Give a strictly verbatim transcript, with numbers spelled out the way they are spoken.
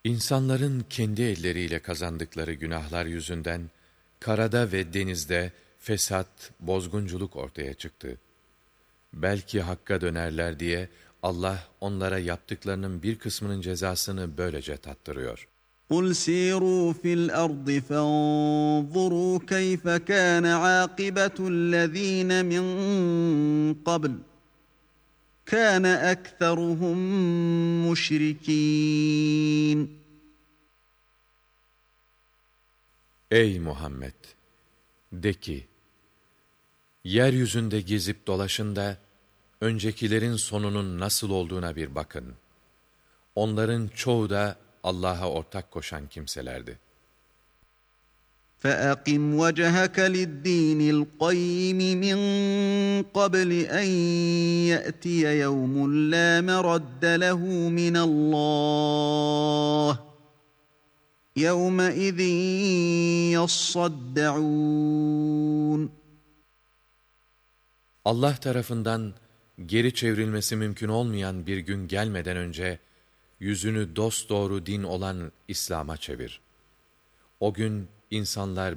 İnsanların kendi elleriyle kazandıkları günahlar yüzünden karada ve denizde fesat, bozgunculuk ortaya çıktı. Belki hakka dönerler diye Allah onlara yaptıklarının bir kısmının cezasını böylece tattırıyor. قُلْ سِيرُوا فِي الْأَرْضِ فَانظُرُوا كَيْفَ كَانَ عَاقِبَةُ الَّذ۪ينَ مِنْ قَبْلُ كَانَ أَكْثَرُهُمْ مُشْرِك۪ينَ. Ey Muhammed! De ki, yeryüzünde gezip dolaşın da, öncekilerin sonunun nasıl olduğuna bir bakın. Onların çoğu da Allah'a ortak koşan kimselerdi. فَأَقِمْ وَجْهَكَ لِلدِّينِ الْقَيِّمِ مِنْ قَبْلِ أَنْ يَأْتِيَ يَوْمٌ لَا مَرَدَّ لَهُ مِنَ اللّٰهِ يَوْمَئِذٍ يَصَّدَّعُونَ. Allah tarafından geri çevrilmesi mümkün olmayan bir gün gelmeden önce, yüzünü dosdoğru din olan İslam'a çevir. O gün insanlar